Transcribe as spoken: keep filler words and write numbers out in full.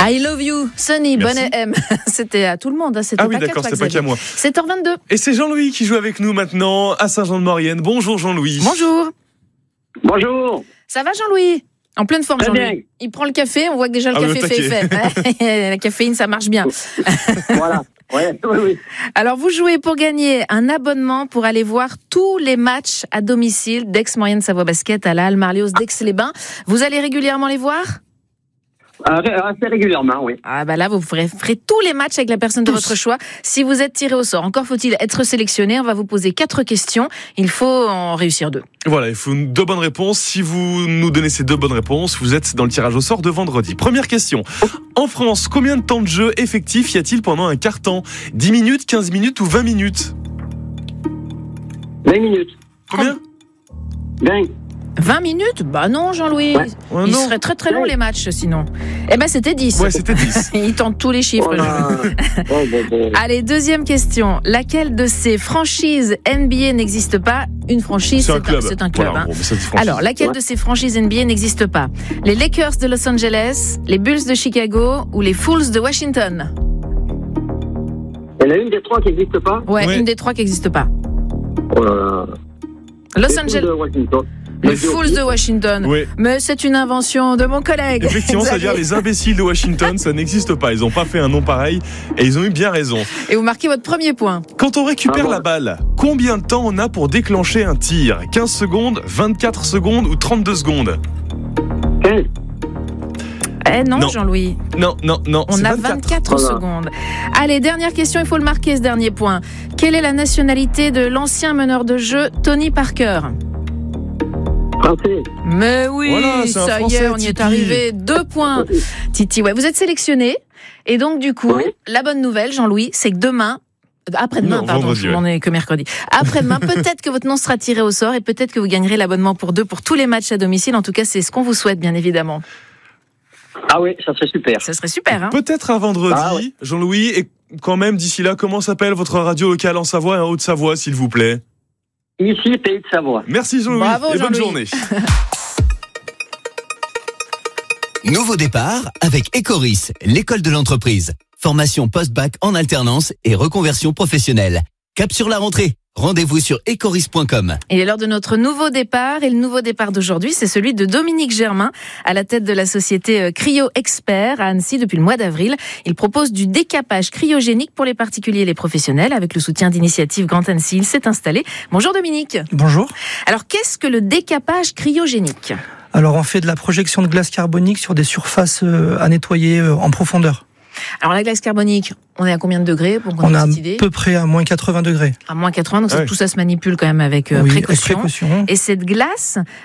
I love you, Sonny, Bonnet M. C'était à tout le monde, hein. C'était ah oui, pas d'accord, qu'à c'est pas qu'à moi. sept heures vingt-deux. Et c'est Jean-Louis qui joue avec nous maintenant à Saint-Jean-de-Maurienne. Bonjour Jean-Louis. Bonjour. Bonjour. Ça va Jean-Louis? En pleine forme, Très Jean-Louis. bien. Il prend le café, on voit que déjà le Ah, café le fait effet. La caféine, ça marche bien. Voilà. Ouais, oui, oui. Alors, vous jouez pour gagner un abonnement pour aller voir tous les matchs à domicile d'Aix-Maurienne Savoie Basket à la Halle Marlios d'Aix-les-Bains. Vous allez régulièrement les voir? Assez régulièrement, oui. Ah bah là, vous ferez, ferez tous les matchs avec la personne de Tous. votre choix. Si vous êtes tiré au sort, encore faut-il être sélectionné. On va vous poser quatre questions. Il faut en réussir deux. Voilà, il faut deux bonnes réponses. Si vous nous donnez ces deux bonnes réponses, vous êtes dans le tirage au sort de vendredi. Première question. En France, combien de temps de jeu effectif y a-t-il pendant un quart-temps? dix minutes, quinze minutes ou vingt minutes? vingt minutes. Combien? vingt. vingt minutes? Bah non, Jean-Louis. Ouais. Ouais, Il non. serait très très long les matchs sinon. Eh ben c'était dix. Ouais, c'était dix. Il tente tous les chiffres. Voilà. Bon, bon, bon. Allez, deuxième question. Laquelle de ces franchises N B A n'existe pas? Une franchise, C'est un club. c'est un club. Voilà, en hein. gros, mais ça, c'est franchise. Alors, laquelle Ouais. de ces franchises N B A n'existe pas? Les Lakers de Los Angeles, les Bulls de Chicago ou les Bulls de Washington? Il y en a une des trois qui n'existe pas. Ouais, Ouais. une des trois qui n'existe pas. Oh là là. Los Les Angeles, Bulls de Washington. les Bulls de Washington. Oui. Mais c'est une invention de mon collègue. Effectivement, c'est-à-dire les imbéciles de Washington, ça n'existe pas. Ils n'ont pas fait un nom pareil et ils ont eu bien raison. Et vous marquez votre premier point. Quand on récupère Ah bon. la balle, combien de temps on a pour déclencher un tir? quinze secondes, vingt-quatre secondes ou trente-deux secondes? quinze. Eh non, Non. Jean-Louis. Non, non, non. On c'est a vingt-quatre. vingt-quatre Voilà. secondes. Allez, dernière question, il faut le marquer ce dernier point. Quelle est la nationalité de l'ancien meneur de jeu Tony Parker? Français. Mais oui, Voilà, c'est un ça y Français, est, on y est Titi. arrivé. Deux points. Titi, ouais, vous êtes sélectionné. Et donc, du coup, Oui. la bonne nouvelle, Jean-Louis, c'est que demain, après-demain, Non, pardon, vendredi, on est que mercredi. Après-demain, peut-être que votre nom sera tiré au sort et peut-être que vous gagnerez l'abonnement pour deux pour tous les matchs à domicile. En tout cas, c'est ce qu'on vous souhaite, bien évidemment. Ah oui, ça serait super. Ça serait super, hein? Peut-être un vendredi, Ah ouais. Jean-Louis. Et quand même, d'ici là, comment s'appelle votre radio locale en Savoie et en Haute-Savoie, s'il vous plaît? Ici, Pays de Savoie. Merci Jean-Louis Bravo, et bonne Jean-Louis. journée. Nouveau départ avec Ecoris, l'école de l'entreprise. Formation post-bac en alternance et reconversion professionnelle. Cap sur la rentrée. Rendez-vous sur ecoris point com. Il est l'heure de notre nouveau départ et le nouveau départ d'aujourd'hui, c'est celui de Dominique Germain à la tête de la société Cryo Expert à Annecy depuis le mois d'avril. Il propose du décapage cryogénique pour les particuliers et les professionnels avec le soutien d'Initiative Grand Annecy. Il s'est installé. Bonjour Dominique. Bonjour. Alors qu'est-ce que le décapage cryogénique? Alors on fait de la projection de glace carbonique sur des surfaces euh, à nettoyer euh, en profondeur. Alors la glace carbonique, on est à combien de degrés pour qu'on On ait a une à petite idée? peu près à moins quatre-vingts degrés. À moins quatre-vingts, donc ça, Ouais. tout ça se manipule quand même avec euh, Oui, précaution. avec précaution. Et cette glace,